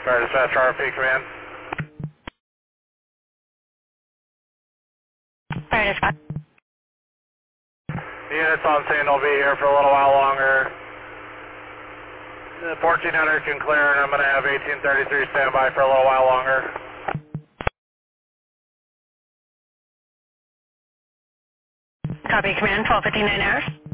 Fire Dispatch RFP Command. Fire Dispatch. Units on scene will be here for a little while longer. 1400 can clear, and I'm going to have 1833 stand by for a little while longer. Copy, Command, 1259 hours.